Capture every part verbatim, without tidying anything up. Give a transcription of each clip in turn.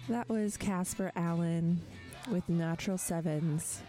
That was Casper Allen with Natural Sevens.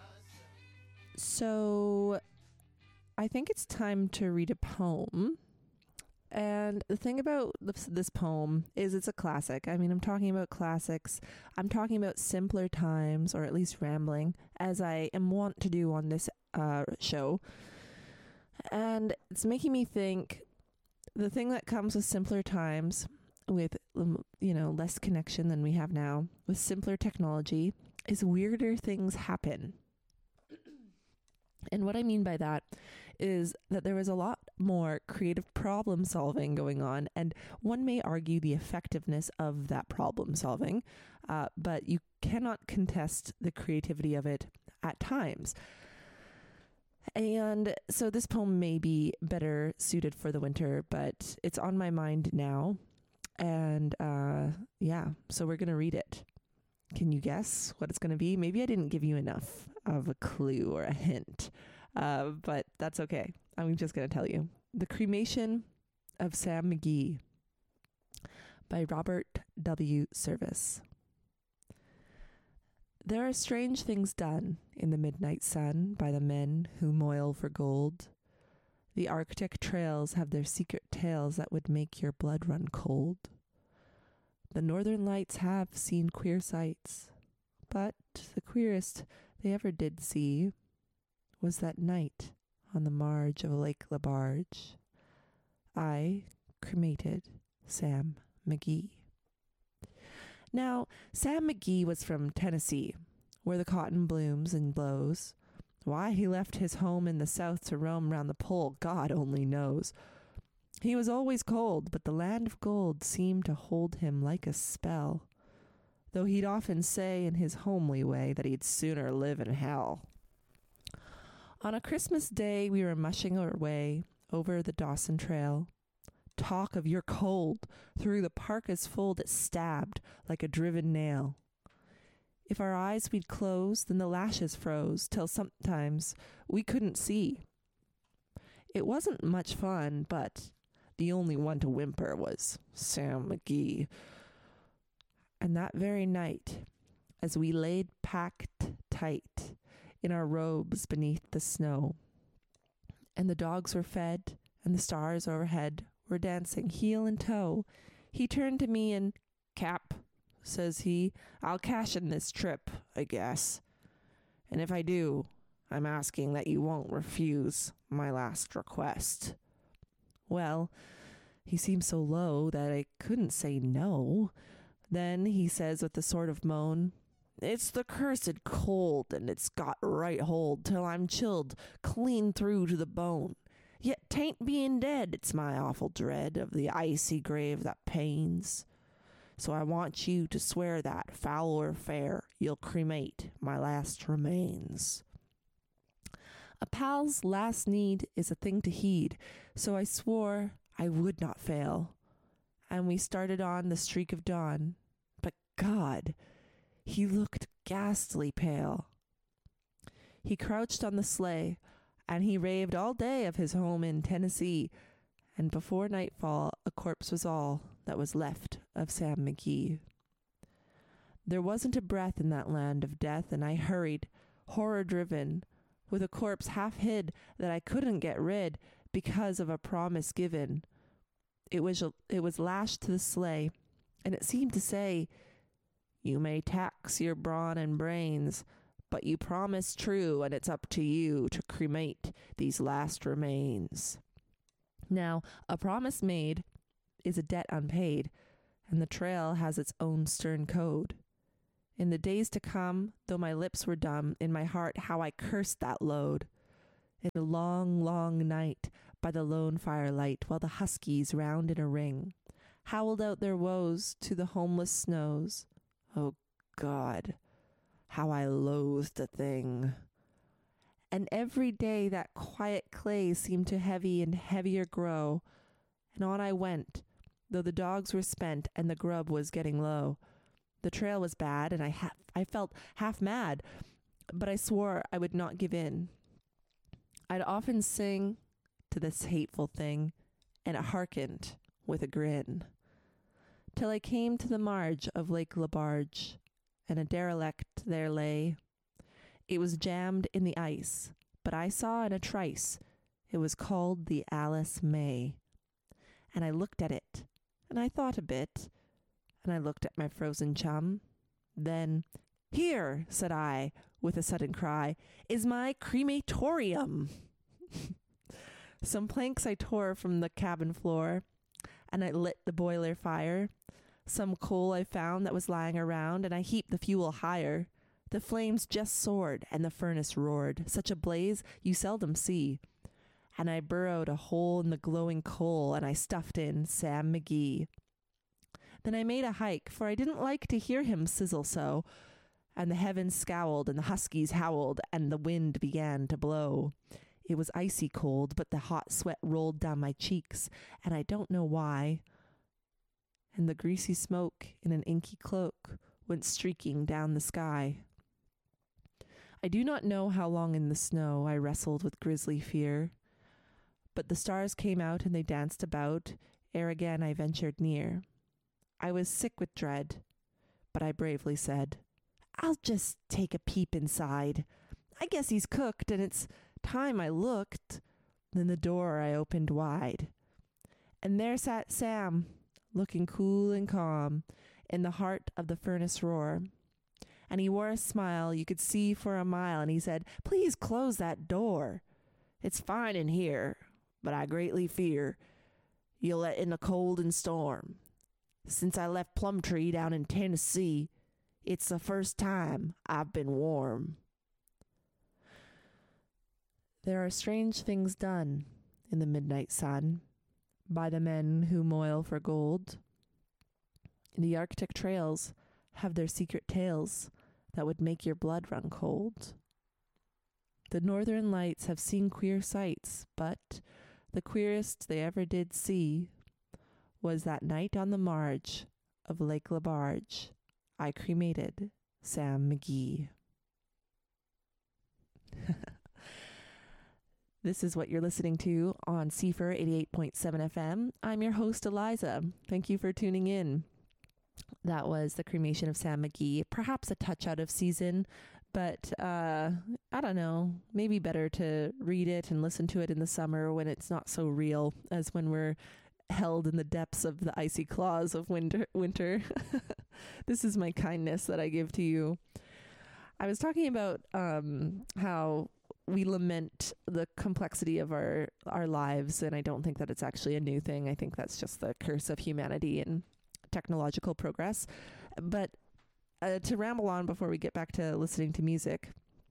So I think it's time to read a poem. And the thing about this, this poem is it's a classic. I mean, I'm talking about classics. I'm talking about simpler times, or at least rambling, as I am wont to do on this uh, show. And it's making me think the thing that comes with simpler times, with, you know, less connection than we have now, with simpler technology, is weirder things happen. And what I mean by that is that there was a lot more creative problem solving going on, and one may argue the effectiveness of that problem solving, uh, but you cannot contest the creativity of it at times. And so this poem may be better suited for the winter, but it's on my mind now. And uh, yeah, so we're going to read it. Can you guess what it's going to be? Maybe I didn't give you enough of a clue or a hint, uh, but that's okay. I'm just going to tell you. The Cremation of Sam McGee by Robert W. Service. There are strange things done in the midnight sun by the men who moil for gold. The Arctic trails have their secret tales that would make your blood run cold. The Northern Lights have seen queer sights, but the queerest they ever did see was that night on the marge of Lake LaBarge. I cremated Sam McGee. Now, Sam McGee was from Tennessee, where the cotton blooms and blows. Why he left his home in the South to roam round the pole, God only knows. He was always cold, but the land of gold seemed to hold him like a spell, though he'd often say in his homely way that he'd sooner live in hell. On a Christmas day, we were mushing our way over the Dawson Trail. Talk of your cold through the parka's fold it stabbed like a driven nail. If our eyes we'd close, then the lashes froze, till sometimes we couldn't see. It wasn't much fun, but the only one to whimper was Sam McGee. And that very night, as we laid packed tight in our robes beneath the snow, and the dogs were fed, and the stars overhead were dancing heel and toe, he turned to me and, "Cap," says he, "I'll cash in this trip, I guess. And if I do, I'm asking that you won't refuse my last request." Well, he seemed so low that I couldn't say no. Then he says with a sort of moan, "It's the cursed cold, and it's got right hold till I'm chilled clean through to the bone. Yet 'tain't being dead, it's my awful dread of the icy grave that pains. So I want you to swear that, foul or fair, you'll cremate my last remains." A pal's last need is a thing to heed, so I swore I would not fail. And we started on the streak of dawn, but God, he looked ghastly pale. He crouched on the sleigh, and he raved all day of his home in Tennessee, and before nightfall a corpse was all that was left of Sam McGee. There wasn't a breath in that land of death, and I hurried, horror-driven, with a corpse half hid that I couldn't get rid because of a promise given. It was, it was lashed to the sleigh, and it seemed to say, "You may tax your brawn and brains, but you promise true, and it's up to you to cremate these last remains." Now, a promise made is a debt unpaid, and the trail has its own stern code. In the days to come, though my lips were dumb, in my heart how I cursed that load. In a long, long night, by the lone firelight, while the huskies round in a ring howled out their woes to the homeless snows. Oh God, how I loathed the thing. And every day that quiet clay seemed to heavy and heavier grow, and on I went, though the dogs were spent and the grub was getting low. The trail was bad, and I ha- I felt half mad, but I swore I would not give in. I'd often sing to this hateful thing, and it hearkened with a grin. till I came to the marge of Lake Labarge, and a derelict there lay. It was jammed in the ice, but I saw in a trice it was called the Alice May. And I looked at it, and I thought a bit, and I looked at my frozen chum. Then, "Here," said I, with a sudden cry, "is my crematorium." Some planks I tore from the cabin floor, and I lit the boiler fire. Some coal I found that was lying around, and I heaped the fuel higher. The flames just soared, and the furnace roared, such a blaze you seldom see. And I burrowed a hole in the glowing coal, and I stuffed in Sam McGee. Then I made a hike, for I didn't like to hear him sizzle so, and the heavens scowled, and the huskies howled, and the wind began to blow. It was icy cold, but the hot sweat rolled down my cheeks, and I don't know why. And the greasy smoke in an inky cloak went streaking down the sky. I do not know how long in the snow I wrestled with grisly fear, but the stars came out and they danced about, ere again I ventured near. I was sick with dread, but I bravely said, "I'll just take a peep inside. I guess he's cooked, and it's time I looked." Then the door I opened wide, and there sat Sam, looking cool and calm, in the heart of the furnace roar. And he wore a smile you could see for a mile, and he said, "Please close that door. It's fine in here, but I greatly fear you'll let in the cold and storm. Since I left Plumtree down in Tennessee, it's the first time I've been warm." There are strange things done in the midnight sun by the men who moil for gold. The Arctic trails have their secret tales that would make your blood run cold. The northern lights have seen queer sights, but the queerest they ever did see was that night on the marge of Lake Labarge. I cremated Sam McGee. This is what you're listening to on C F R eighty-eight point seven F M. I'm your host, Eliza. Thank you for tuning in. That was the cremation of Sam McGee. Perhaps a touch out of season, but uh, I don't know. Maybe better to read it and listen to it in the summer when it's not so real as when we're held in the depths of the icy claws of winter. winter. This is my kindness that I give to you. I was talking about um, how we lament the complexity of our, our lives, and I don't think that it's actually a new thing. I think that's just the curse of humanity and technological progress. But uh, to ramble on before we get back to listening to music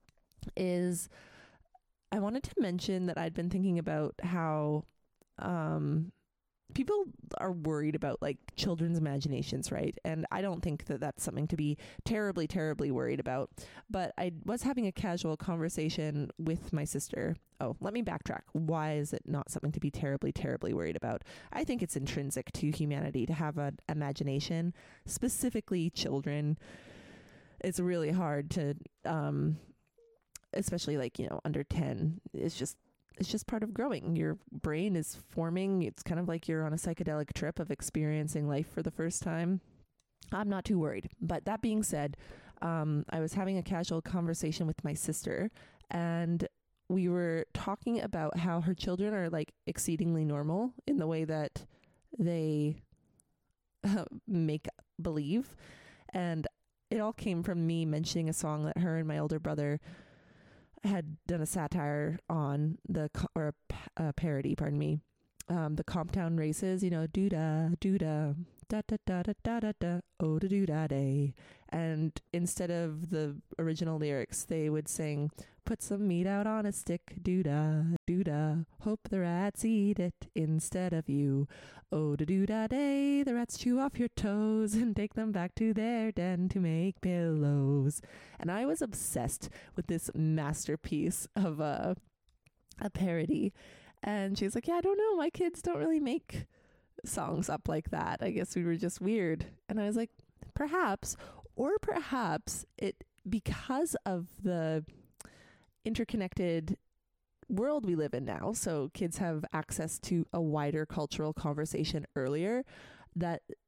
is I wanted to mention that I'd been thinking about how um, people are worried about like children's imaginations, right? And I don't think that that's something to be terribly, terribly worried about. But I was having a casual conversation with my sister. Oh, let me backtrack. Why is it not something to be terribly, terribly worried about? I think it's intrinsic to humanity to have an imagination, specifically children. It's really hard to, um, especially like, you know, under ten. It's just It's just part of growing. Your brain is forming. It's kind of like you're on a psychedelic trip of experiencing life for the first time. I'm not too worried. But that being said, um, I was having a casual conversation with my sister, and we were talking about how her children are like exceedingly normal in the way that they uh, make believe. And it all came from me mentioning a song that her and my older brother had done a satire on, the or a, a parody, pardon me, um, the Comptown races, you know, doo-da, doo-da, da-da-da-da-da-da, oh da doo-da day. And instead of the original lyrics, they would sing, "Put some meat out on a stick, doo-da, doo-da, hope the rats eat it instead of you. Oh da doo-da day, the rats chew off your toes and take them back to their den to make pillows." And I was obsessed with this masterpiece of a, a parody. And she's like, "Yeah, I don't know. My kids don't really make songs up like that. I guess we were just weird." And I was like, perhaps, or perhaps it, because of the interconnected world we live in now, so kids have access to a wider cultural conversation earlier, that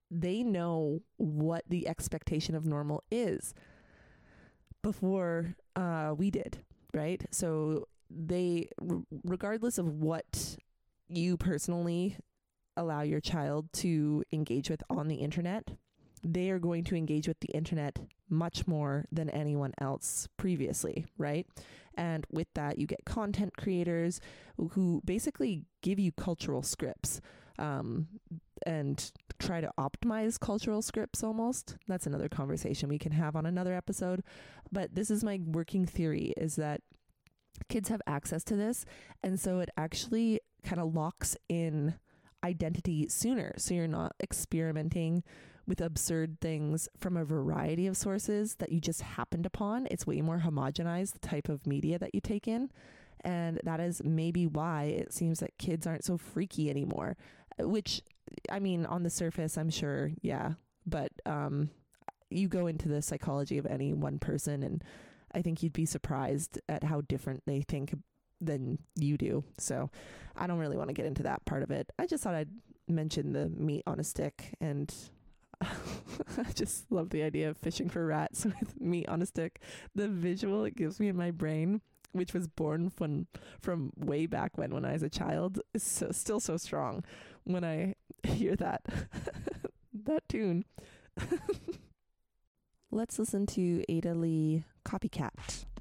they know what the expectation of normal is before uh, we did, right? So they, r- regardless of what you personally allow your child to engage with on the internet, they are going to engage with the internet much more than anyone else previously, right? And with that, you get content creators who basically give you cultural scripts um, and try to optimize cultural scripts almost. That's another conversation we can have on another episode. But this is my working theory, is that kids have access to this. And so it actually kind of locks in identity sooner. So you're not experimenting with absurd things from a variety of sources that you just happened upon. It's way more homogenized, the type of media that you take in. And that is maybe why it seems that kids aren't so freaky anymore, which, I mean, on the surface, I'm sure, yeah. But um, you go into the psychology of any one person, and I think you'd be surprised at how different they think than you do. So I don't really want to get into that part of it. I just thought I'd mention the meat on a stick, and I just love the idea of fishing for rats with meat on a stick. The visual it gives me in my brain, which was born from from way back when when I was a child, is so, still so strong when I hear that that tune. Let's listen to Ada Lee, Copycat.